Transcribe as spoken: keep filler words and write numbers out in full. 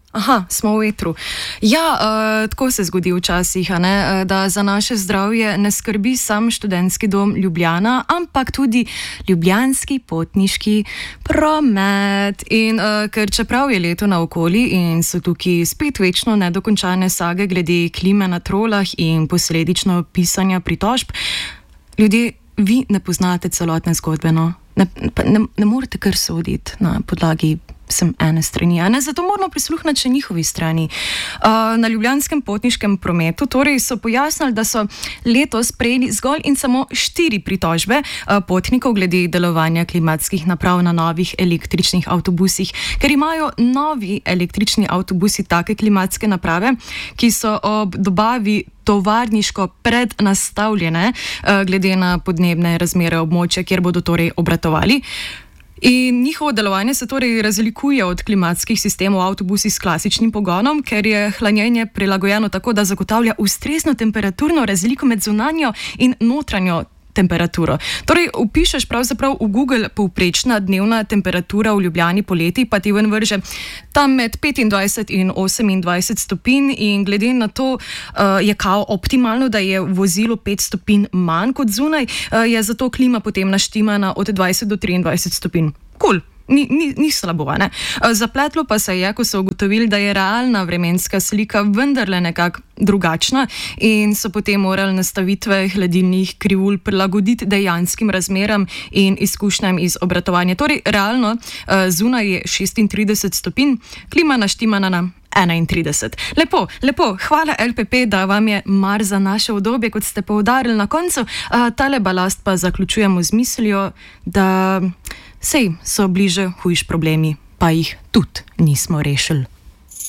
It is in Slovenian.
Aha, smo v etru. Ja, uh, tako se zgodi včasih, a ne, da za naše zdravje ne skrbi sam študentski dom Ljubljana, ampak tudi ljubljanski potniški promet. In uh, ker čeprav je leto naokoli in so tukaj spet večno nedokončane sage glede klime na trolah in posledično pisanja pritožb, ljudje, vi ne poznate celotne zgodbe, no? Ne, ne, ne morete kar soditi na podlagi sem ene strani, a ne? Zato moramo prisluhniti še njihovi strani. Uh, na ljubljanskem potniškem prometu torej so pojasnili, da so letos prejeli zgolj in samo štiri pritožbe uh, potnikov glede delovanja klimatskih naprav na novih električnih avtobusih, ker imajo novi električni avtobusi take klimatske naprave, ki so ob dobavi tovarniško prednastavljene uh, glede na podnebne razmere območja, kjer bodo torej obratovali. In njihovo delovanje se torej razlikuje od klimatskih sistemov avtobusih s klasičnim pogonom, ker je hlanjenje prilagojeno tako, da zagotavlja ustrezno temperaturno razliko med zunanjo in notranjo temperaturo. Torej, vpišeš pravzaprav v Google povprečna dnevna temperatura v Ljubljani poleti, pa ti ven vrže tam med petindvajset in osemindvajset stopinj in glede na to uh, je kao optimalno, da je v vozilu pet stopinj manj kot zunaj, uh, je zato klima potem naštimana od dvajset do triindvajset stopinj. Kul. Cool. Ni, ni, ni slabo, ne? Zapletlo pa se je, ko so ugotovili, da je realna vremenska slika vendarle nekako drugačna in so potem morali nastavitve hladilnih krivulj prilagoditi dejanskim razmeram in izkušnjam iz obratovanja. Torej, realno zunaj je šestintrideset stopinj, klima naštimana na enaintrideset. Lepo, lepo, hvala L P P, da vam je mar za naše udobje, kot ste poudarili na koncu. Tale balast pa zaključujemo z mislijo, da sej so bliže hujši problemi, pa jih tudi nismo rešili.